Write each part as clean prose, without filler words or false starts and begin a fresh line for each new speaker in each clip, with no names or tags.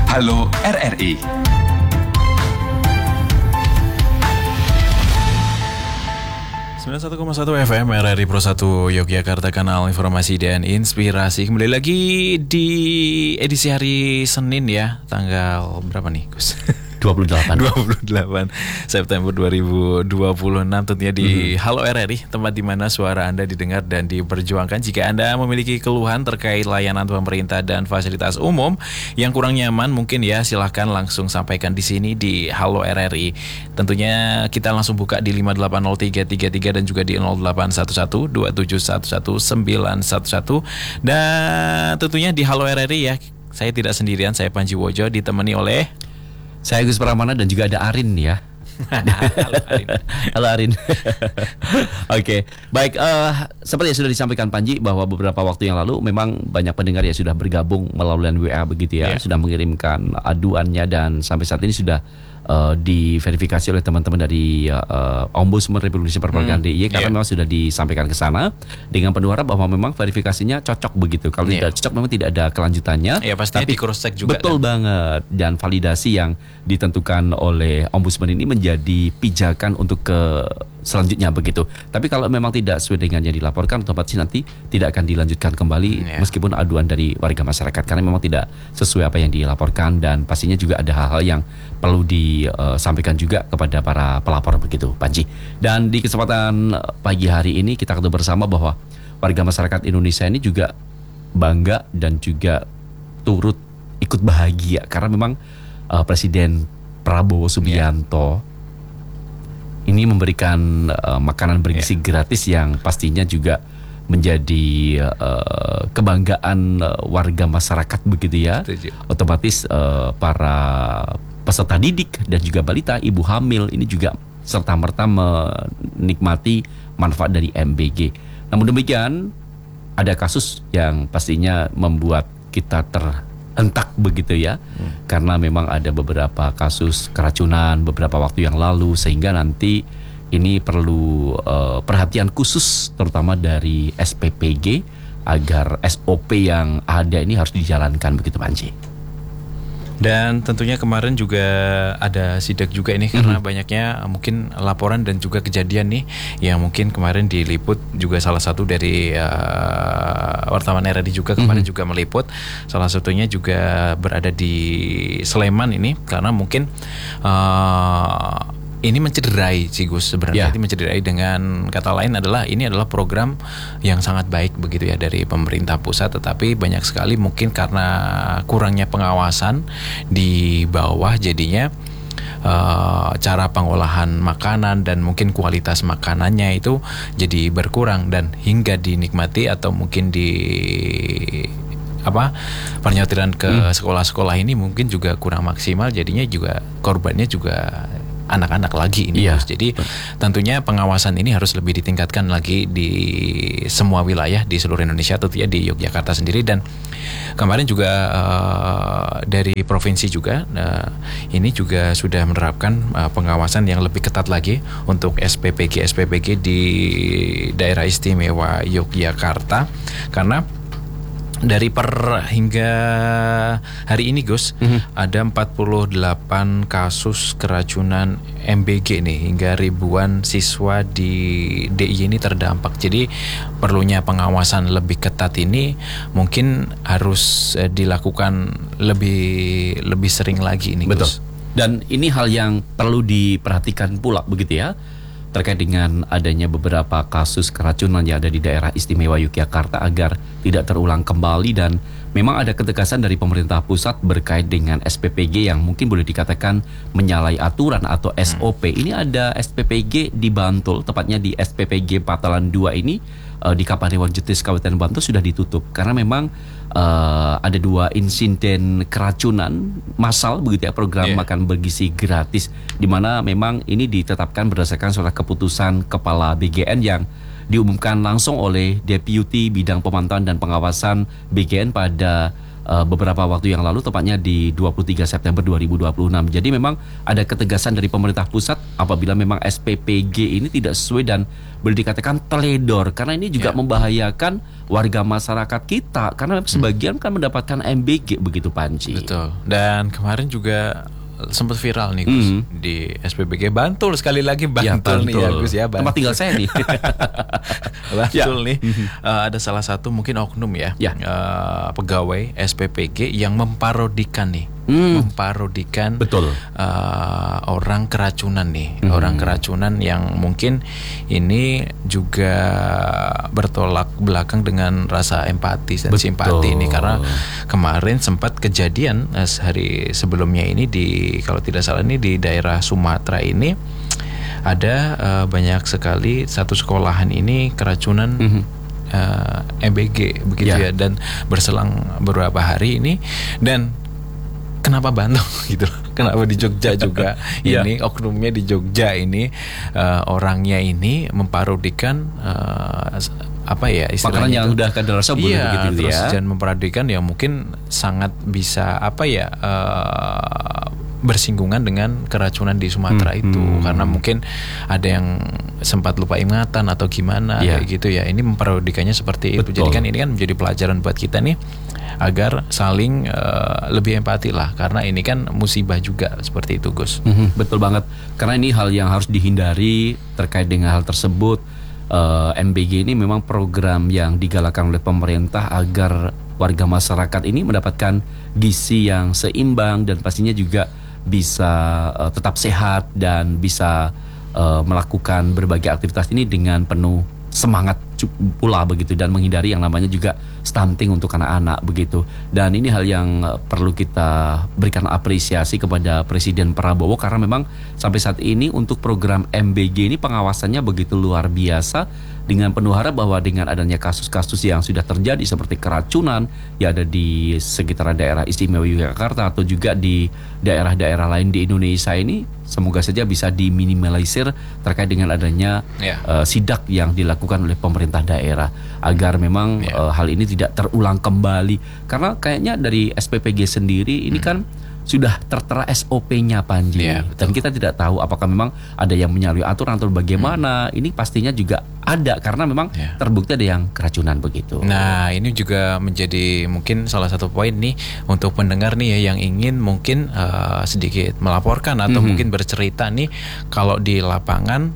Halo RRI.
Sembilan 1,1 FM RRI Pro 1 Yogyakarta, kanal informasi dan inspirasi. Kembali lagi di edisi hari Senin ya, tanggal berapa nih Gus?
28
September 2026, tentunya di Halo RRI, tempat di mana suara Anda didengar dan diperjuangkan. Jika Anda memiliki keluhan terkait layanan pemerintah dan fasilitas umum yang kurang nyaman, mungkin ya silahkan langsung sampaikan di sini di Halo RRI. Tentunya kita langsung buka di 5803333 dan juga di 081127119111 dan tentunya di Halo RRI ya. Saya tidak sendirian, saya Panji Wojo ditemani oleh
saya Gus Pramana dan juga ada Arin ya.
Halo Arin.
Halo Arin. Oke, baik. Seperti yang sudah disampaikan Panji bahwa beberapa waktu yang lalu memang banyak pendengar yang sudah bergabung melalui WA begitu ya, sudah mengirimkan aduannya dan sampai saat ini sudah diverifikasi oleh teman-teman dari Ombudsman Republik Indonesia Perwakilan DIY karena memang sudah disampaikan ke sana dengan penuh harap bahwa memang verifikasinya cocok begitu. Kalau tidak cocok memang tidak ada kelanjutannya.
Ya pastinya di cross check juga.
Betul banget, dan validasi yang ditentukan oleh Ombudsman ini menjadi pijakan untuk ke selanjutnya begitu. Tapi kalau memang tidak sesuai dengan yang dilaporkan, otomatis nanti tidak akan dilanjutkan kembali meskipun aduan dari warga masyarakat karena memang tidak sesuai apa yang dilaporkan, dan pastinya juga ada hal-hal yang perlu disampaikan juga kepada para pelapor begitu, Panji. Dan di kesempatan pagi hari ini kita ketemu bersama bahwa warga masyarakat Indonesia ini juga bangga dan juga turut ikut bahagia karena memang Presiden Prabowo Subianto ini memberikan makanan bergizi gratis yang pastinya juga menjadi kebanggaan warga masyarakat begitu ya. Otomatis para peserta didik dan juga balita, ibu hamil ini juga serta-merta menikmati manfaat dari MBG. Namun demikian ada kasus yang pastinya membuat kita terhentak begitu ya, karena memang ada beberapa kasus keracunan beberapa waktu yang lalu sehingga nanti ini perlu perhatian khusus terutama dari SPPG agar SOP yang ada ini harus dijalankan begitu, Panji.
Dan tentunya kemarin juga ada sidak juga ini karena banyaknya mungkin laporan dan juga kejadian nih yang mungkin kemarin diliput juga salah satu dari wartawan RRI juga kemarin juga meliput, salah satunya juga berada di Sleman ini karena mungkin ini mencederai sih Gus sebenarnya. Ini mencederai dengan kata lain adalah ini adalah program yang sangat baik begitu ya dari pemerintah pusat, tetapi banyak sekali mungkin karena kurangnya pengawasan di bawah jadinya cara pengolahan makanan dan mungkin kualitas makanannya itu jadi berkurang dan hingga dinikmati atau mungkin di pernyotiran ke sekolah-sekolah ini mungkin juga kurang maksimal, jadinya juga korbannya juga anak-anak lagi ini. Jadi tentunya pengawasan ini harus lebih ditingkatkan lagi di semua wilayah di seluruh Indonesia, tentunya di Yogyakarta sendiri. Dan kemarin juga dari provinsi juga ini juga sudah menerapkan pengawasan yang lebih ketat lagi untuk SPPG di daerah istimewa Yogyakarta, karena dari hingga hari ini Gus ada 48 kasus keracunan MBG nih, hingga ribuan siswa di DIY ini terdampak. Jadi perlunya pengawasan lebih ketat ini mungkin harus dilakukan lebih sering lagi ini Gus.
Dan ini hal yang perlu diperhatikan pula begitu ya, terkait dengan adanya beberapa kasus keracunan yang ada di daerah istimewa Yogyakarta agar tidak terulang kembali. Dan memang ada ketegasan dari pemerintah pusat berkait dengan SPPG yang mungkin boleh dikatakan menyalahi aturan atau SOP. Ini ada SPPG di Bantul, tepatnya di SPPG Patalan 2 ini di Kapanewon Jetis Kabupaten Bantul sudah ditutup karena memang ada 2 insiden keracunan massal begitu ya, program makan bergizi gratis, di mana memang ini ditetapkan berdasarkan surat keputusan Kepala BGN yang diumumkan langsung oleh Deputi Bidang Pemantauan dan Pengawasan BGN pada beberapa waktu yang lalu, tepatnya di 23 September 2026. Jadi memang ada ketegasan dari pemerintah pusat apabila memang SPPG ini tidak sesuai dan boleh dikatakan teledor, karena ini juga membahayakan warga masyarakat kita, karena sebagian kan mendapatkan MBG begitu, Panji.
Betul. Dan kemarin juga sempat viral nih Gus, di SPPG Bantul, sekali lagi Bantul, nih ya Gus ya,
tempat tinggal saya nih.
Bantul nih, ada salah satu mungkin oknum ya, pegawai SPPG yang memparodikan nih, memparodikan
betul,
orang keracunan nih, orang keracunan yang mungkin ini juga bertolak belakang dengan rasa empati dan simpati nih, karena kemarin sempat kejadian hari sebelumnya ini kalau tidak salah ini di daerah Sumatera ini ada banyak sekali satu sekolahan ini keracunan MBG begitu ya, dan berselang beberapa hari ini. Dan kenapa Bantul gitu loh? Kenapa di Jogja juga ini oknumnya di Jogja ini orangnya ini memparodikan apa ya istilahnya,
makanan yang udah kadaluarsa begitu
ya, dan memparodikan yang mungkin sangat bisa apa ya bersinggungan dengan keracunan di Sumatera itu, karena mungkin ada yang sempat lupa ingatan atau gimana kayak gitu ya. Ini memparodikannya seperti itu. Jadi kan ini kan menjadi pelajaran buat kita nih, agar saling lebih empati lah, karena ini kan musibah juga seperti itu, Gus.
Betul banget, karena ini hal yang harus dihindari terkait dengan hal tersebut. MBG ini memang program yang digalakkan oleh pemerintah agar warga masyarakat ini mendapatkan gizi yang seimbang dan pastinya juga bisa tetap sehat dan bisa melakukan berbagai aktivitas ini dengan penuh semangat pula begitu, dan menghindari yang namanya juga stunting untuk anak-anak begitu. Dan ini hal yang perlu kita berikan apresiasi kepada Presiden Prabowo, karena memang sampai saat ini untuk program MBG ini pengawasannya begitu luar biasa, dengan penuh harap bahwa dengan adanya kasus-kasus yang sudah terjadi seperti keracunan yang ada di sekitaran daerah istimewa Yogyakarta atau juga di daerah-daerah lain di Indonesia ini, semoga saja bisa diminimalisir terkait dengan adanya sidak yang dilakukan oleh pemerintah daerah, agar memang hal ini tidak terulang kembali. Karena kayaknya dari SPPG sendiri ini kan sudah tertera SOP-nya, Panji, dan kita tidak tahu apakah memang ada yang menyalahi aturan atau bagaimana. Ini pastinya juga ada, karena memang terbukti ada yang keracunan begitu.
Nah, ini juga menjadi mungkin salah satu poin nih untuk pendengar nih ya, yang ingin mungkin sedikit melaporkan atau mungkin bercerita nih, kalau di lapangan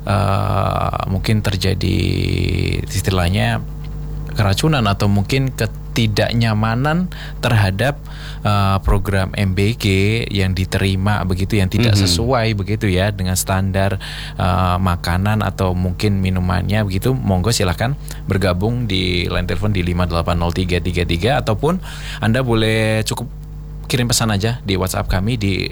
mungkin terjadi istilahnya keracunan atau mungkin ketidaknyamanan terhadap program MBG yang diterima begitu, yang tidak sesuai begitu ya dengan standar makanan atau mungkin minumannya begitu, monggo silahkan bergabung di line telepon di 580333, ataupun Anda boleh cukup kirim pesan aja di WhatsApp kami di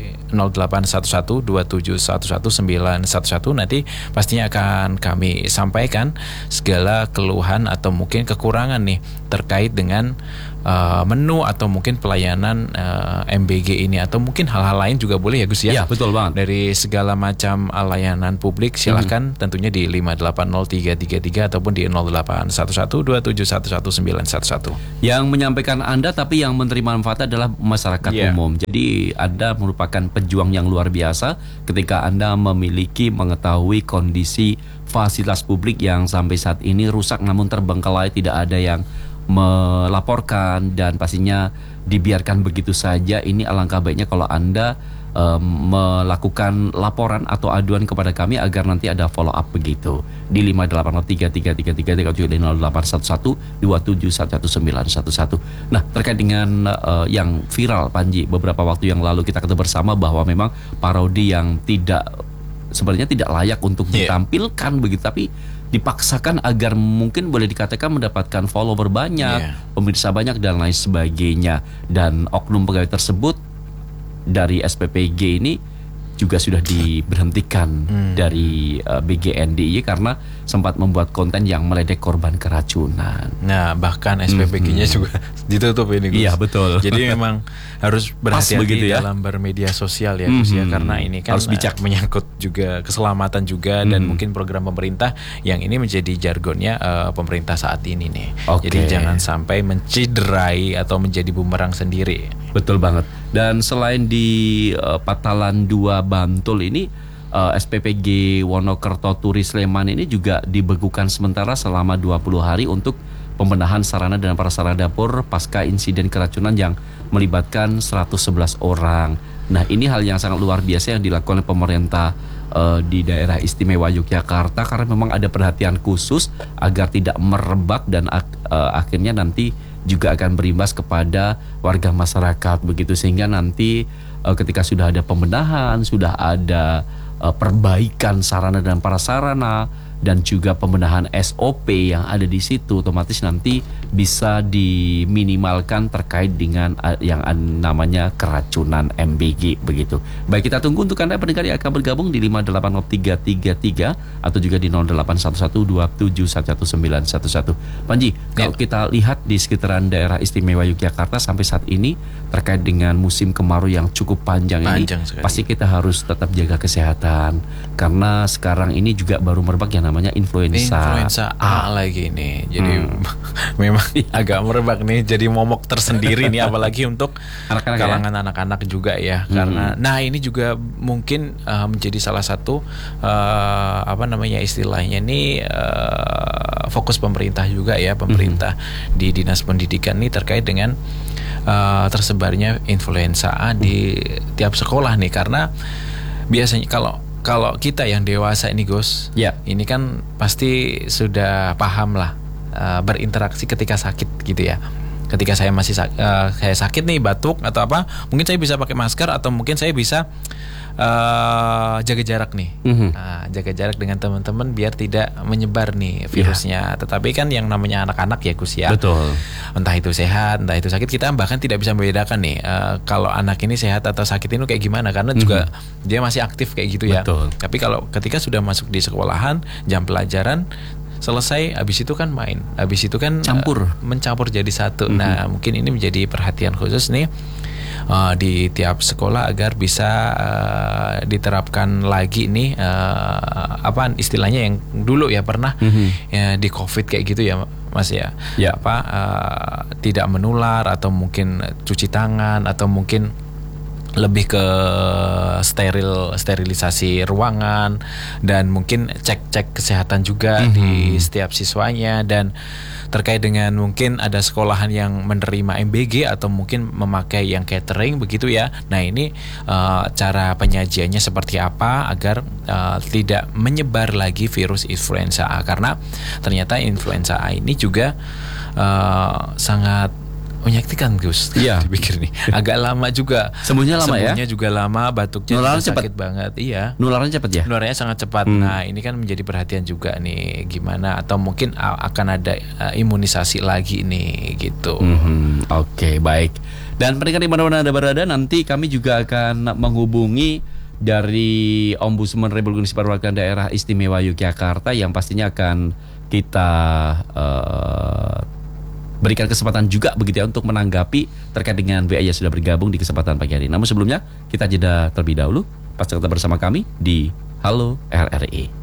081127119111. Nanti pastinya akan kami sampaikan segala keluhan atau mungkin kekurangan nih terkait dengan menu atau mungkin pelayanan MBG ini, atau mungkin hal-hal lain juga boleh ya Gus ya.
Iya, betul banget.
Dari segala macam layanan publik silahkan tentunya di 580333 ataupun di 081127119111.
Yang menyampaikan Anda tapi yang menerima manfaat adalah masyarakat umum. Jadi Anda merupakan pejuang yang luar biasa ketika Anda mengetahui kondisi fasilitas publik yang sampai saat ini rusak namun terbengkalai, tidak ada yang melaporkan dan pastinya dibiarkan begitu saja. Ini alangkah baiknya kalau Anda melakukan laporan atau aduan kepada kami agar nanti ada follow up begitu di 58033333 di 081127119111. Nah, terkait dengan yang viral, Panji, beberapa waktu yang lalu kita ketemu bersama bahwa memang parodi yang sebenarnya tidak layak untuk ditampilkan begitu, tapi dipaksakan agar mungkin boleh dikatakan mendapatkan follower banyak, pemirsa banyak dan lain sebagainya. Dan oknum pegawai tersebut dari SPPG ini juga sudah diberhentikan dari BGN DIY karena sempat membuat konten yang meledek korban keracunan.
Nah, bahkan SPPG-nya juga ditutup ini, Gus.
Iya, betul.
Jadi memang harus berhati-hati
ya?
dalam bermedia sosial ya, Gus ya, karena ini kan
harus bijak,
menyangkut juga keselamatan juga dan mungkin program pemerintah yang ini menjadi jargonnya pemerintah saat ini nih. Jadi jangan sampai menciderai atau menjadi bumerang sendiri.
Betul banget. Dan selain di Patalan 2 Bantul ini, SPPG Wonokerto Turi Sleman ini juga dibekukan sementara selama 20 hari untuk pembenahan sarana dan prasarana dapur pasca insiden keracunan yang melibatkan 111 orang. Nah, ini hal yang sangat luar biasa yang dilakukan oleh pemerintah di daerah istimewa Yogyakarta, karena memang ada perhatian khusus agar tidak merebak dan akhirnya nanti juga akan berimbas kepada warga masyarakat begitu, sehingga nanti ketika sudah ada pembenahan, sudah ada perbaikan sarana dan prasarana dan juga pembenahan SOP yang ada di situ, otomatis nanti bisa diminimalkan terkait dengan yang namanya keracunan MBG begitu. Baik, kita tunggu untuk Anda pendengar yang akan bergabung di 5803333 atau juga di 0811271111. Panji, kalau kita lihat di sekitaran daerah istimewa Yogyakarta sampai saat ini terkait dengan musim kemarau yang cukup panjang ini, pasti kita harus tetap jaga kesehatan karena sekarang ini juga baru merebak yang namanya influenza
A lagi nih. Jadi memang agak merebak nih, jadi momok tersendiri nih, apalagi untuk kalangan anak-anak juga ya. Karena ini juga mungkin menjadi salah satu istilahnya nih fokus pemerintah juga ya, pemerintah di Dinas Pendidikan nih terkait dengan tersebarnya influenza A di tiap sekolah nih, karena biasanya kalau kita yang dewasa ini, Gus, ini kan pasti sudah paham lah berinteraksi ketika sakit gitu ya. Ketika saya masih saya sakit nih, batuk atau apa, mungkin saya bisa pakai masker atau mungkin saya bisa jaga jarak nih, jaga jarak dengan teman-teman biar tidak menyebar nih virusnya. Tetapi kan yang namanya anak-anak ya, Gus ya,
betul.
Entah itu sehat, entah itu sakit, kita bahkan tidak bisa membedakan nih kalau anak ini sehat atau sakit ini kayak gimana, karena juga dia masih aktif kayak gitu ya.
Betul.
Tapi kalau ketika sudah masuk di sekolahan, jam pelajaran selesai, habis itu kan main, habis itu kan mencampur jadi satu. Nah, mungkin ini menjadi perhatian khusus nih di tiap sekolah agar bisa diterapkan lagi nih istilahnya yang dulu ya pernah ya, di COVID kayak gitu ya, Mas ya. Tidak menular, atau mungkin cuci tangan, atau mungkin lebih ke sterilisasi ruangan, dan mungkin cek kesehatan juga di setiap siswanya. Dan terkait dengan mungkin ada sekolahan yang menerima MBG atau mungkin memakai yang catering begitu ya. Nah, ini cara penyajiannya seperti apa agar tidak menyebar lagi virus influenza A, karena ternyata influenza A ini juga sangat menyakitkan, Gus.
Iya.
Dipikir nih agak lama juga.
Sembuhnya lama ya?
Sembuhnya juga lama, batuknya
Nularan
sakit banget. Iya.
Nularannya cepat ya?
Nularannya sangat cepat. Nah, ini kan menjadi perhatian juga nih, gimana atau mungkin akan ada imunisasi lagi nih gitu.
Oke, baik. Dan pendengar di mana-mana Anda berada, nanti kami juga akan menghubungi dari Ombudsman Republik Indonesia Perwakilan Daerah Istimewa Yogyakarta yang pastinya akan kita berikan kesempatan juga begitu ya untuk menanggapi terkait dengan WA yang sudah bergabung di kesempatan pagi hari. Namun sebelumnya kita jeda terlebih dahulu, pas tetap bersama kami di Halo RRI.